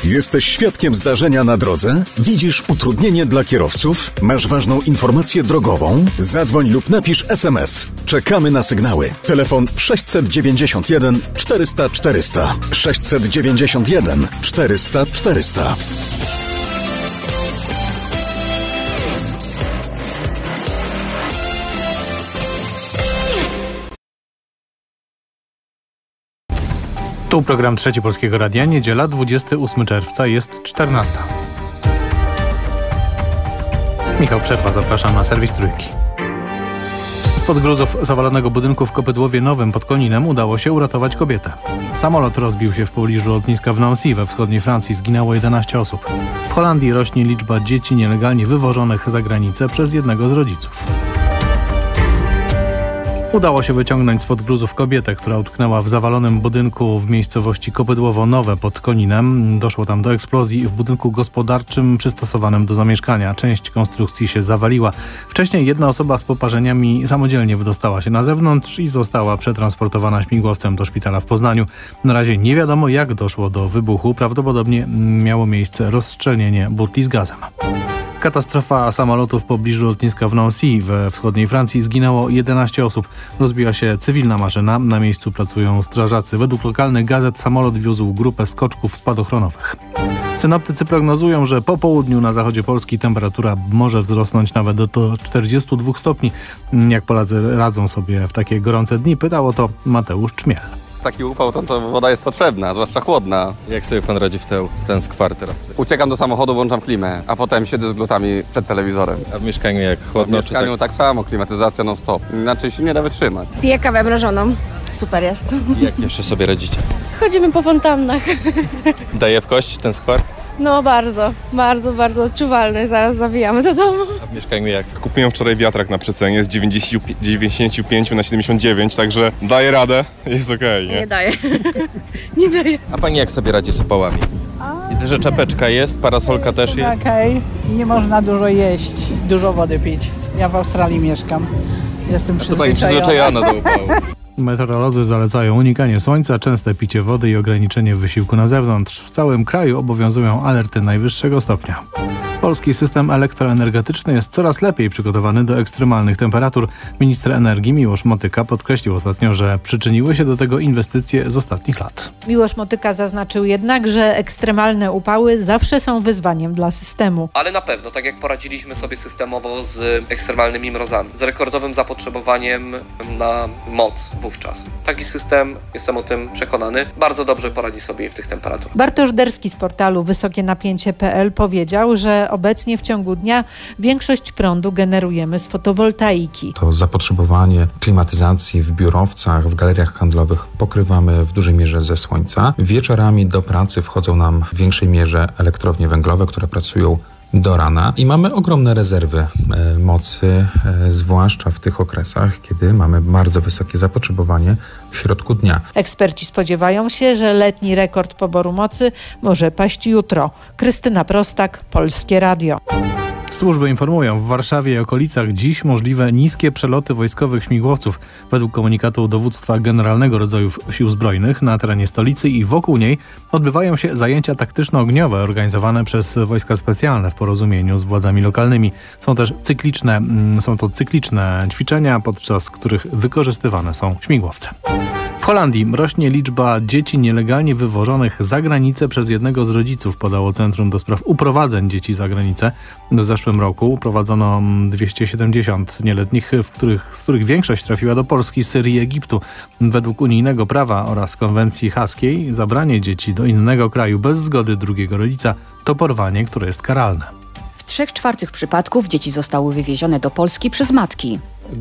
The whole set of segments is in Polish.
Jesteś świadkiem zdarzenia na drodze? Widzisz utrudnienie dla kierowców? Masz ważną informację drogową? Zadzwoń lub napisz SMS. Czekamy na sygnały. Telefon 691 400 400. 691 400 400. Tu program Trzeci Polskiego Radia, niedziela, 28 czerwca, jest 14. Michał Przerwa, zapraszam na serwis Trójki. Spod gruzów zawalonego budynku w Kopydłowie Nowym pod Koninem udało się uratować kobietę. Samolot rozbił się w pobliżu lotniska w Nancy we wschodniej Francji. Zginęło 11 osób. W Holandii rośnie liczba dzieci nielegalnie wywożonych za granicę przez jednego z rodziców. Udało się wyciągnąć spod gruzów kobietę, która utknęła w zawalonym budynku w miejscowości Kopydłowo Nowe pod Koninem. Doszło tam do eksplozji w budynku gospodarczym przystosowanym do zamieszkania. Część konstrukcji się zawaliła. Wcześniej jedna osoba z poparzeniami samodzielnie wydostała się na zewnątrz i została przetransportowana śmigłowcem do szpitala w Poznaniu. Na razie nie wiadomo, jak doszło do wybuchu. Prawdopodobnie miało miejsce rozszczelnienie butli z gazem. Katastrofa samolotu w pobliżu lotniska w Nancy we wschodniej Francji. Zginęło 11 osób. Rozbiła się cywilna maszyna. Na miejscu pracują strażacy. Według lokalnych gazet samolot wiózł grupę skoczków spadochronowych. Synoptycy prognozują, że po południu na zachodzie Polski temperatura może wzrosnąć nawet do 42 stopni. Jak Polacy radzą sobie w takie gorące dni? Pytał o to Mateusz Czmiel. Taki upał, to woda jest potrzebna, zwłaszcza chłodna. Jak sobie pan radzi w ten skwar teraz? Uciekam do samochodu, włączam klimę, a potem siedzę z glutami przed telewizorem. A w mieszkaniu jak chłodno? W mieszkaniu tak samo, klimatyzacja non stop. Inaczej się nie da wytrzymać. Piję kawę mrożoną. Super jest. Jak jeszcze sobie radzicie? Chodzimy po fontannach. Daje w kość ten skwar? No bardzo odczuwalny. Zaraz zawijamy do domu. A w mieszkaniu jak? Kupiłem wczoraj wiatrak na przecenie z 95 na 79, także daje radę, jest okej, nie? Nie daje. Nie daje. A pani jak sobie radzi z opałami? Widzę, że czapeczka jest, parasolka też jest. Okej, nie można dużo jeść, dużo wody pić. Ja w Australii mieszkam. Jestem To pani przyzwyczajona do upału. Meteorolodzy zalecają unikanie słońca, częste picie wody i ograniczenie wysiłku na zewnątrz. W całym kraju obowiązują alerty najwyższego stopnia. Polski system elektroenergetyczny jest coraz lepiej przygotowany do ekstremalnych temperatur. Minister energii Miłosz Motyka podkreślił ostatnio, że przyczyniły się do tego inwestycje z ostatnich lat. Miłosz Motyka zaznaczył jednak, że ekstremalne upały zawsze są wyzwaniem dla systemu. Ale na pewno, tak jak poradziliśmy sobie systemowo z ekstremalnymi mrozami, z rekordowym zapotrzebowaniem na moc wówczas. Taki system, jestem o tym przekonany, bardzo dobrze poradzi sobie w tych temperaturach. Bartosz Derski z portalu wysokienapięcie.pl powiedział, że obecnie w ciągu dnia większość prądu generujemy z fotowoltaiki. To zapotrzebowanie klimatyzacji w biurowcach, w galeriach handlowych pokrywamy w dużej mierze ze słońca. Wieczorami do pracy wchodzą nam w większej mierze elektrownie węglowe, które pracują do rana i mamy ogromne rezerwy mocy, zwłaszcza w tych okresach, kiedy mamy bardzo wysokie zapotrzebowanie w środku dnia. Eksperci spodziewają się, że letni rekord poboru mocy może paść jutro. Krystyna Prostak, Polskie Radio. Służby informują, w Warszawie i okolicach dziś możliwe niskie przeloty wojskowych śmigłowców. Według komunikatu Dowództwa Generalnego Rodzajów Sił Zbrojnych na terenie stolicy i wokół niej odbywają się zajęcia taktyczno-ogniowe organizowane przez wojska specjalne w porozumieniu z władzami lokalnymi. Są to cykliczne ćwiczenia, podczas których wykorzystywane są śmigłowce. W Holandii rośnie liczba dzieci nielegalnie wywożonych za granicę przez jednego z rodziców, podało Centrum do Spraw Uprowadzeń Dzieci za Granicę. W zeszłym roku prowadzono 270 nieletnich, z których większość trafiła do Polski, Syrii i Egiptu. Według unijnego prawa oraz konwencji haskiej zabranie dzieci do innego kraju bez zgody drugiego rodzica to porwanie, które jest karalne. W 3/4 przypadków dzieci zostały wywiezione do Polski przez matki.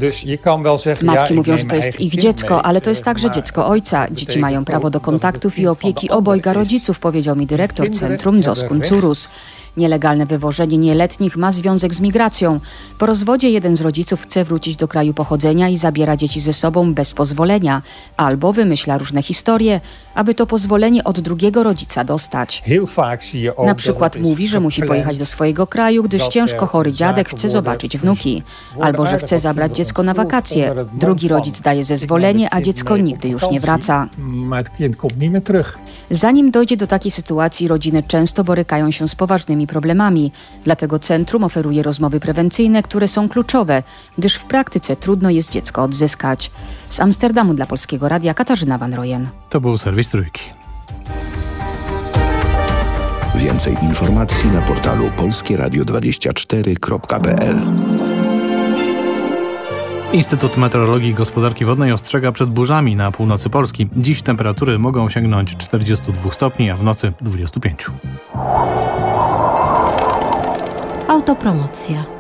Matki mówią, że to jest ich dziecko, ale to jest także dziecko ojca. Dzieci mają prawo do kontaktów i opieki obojga rodziców, powiedział mi dyrektor centrum Zoskun Curus. Nielegalne wywożenie nieletnich ma związek z migracją. Po rozwodzie jeden z rodziców chce wrócić do kraju pochodzenia i zabiera dzieci ze sobą bez pozwolenia. Albo wymyśla różne historie, aby to pozwolenie od drugiego rodzica dostać. Na przykład mówi, że musi pojechać do swojego kraju, gdyż ciężko chory dziadek chce zobaczyć wnuki, albo że chce zabrać dziecko na wakacje. Drugi rodzic daje zezwolenie, a dziecko nigdy już nie wraca. Zanim dojdzie do takiej sytuacji, rodziny często borykają się z poważnymi problemami. Dlatego centrum oferuje rozmowy prewencyjne, które są kluczowe, gdyż w praktyce trudno jest dziecko odzyskać. Z Amsterdamu dla Polskiego Radia Katarzyna Van Royen. To był serwis Trójki. Więcej informacji na portalu polskieradio24.pl. Instytut Meteorologii i Gospodarki Wodnej ostrzega przed burzami na północy Polski. Dziś temperatury mogą sięgnąć 42 stopni, a w nocy 25. Autopromocja.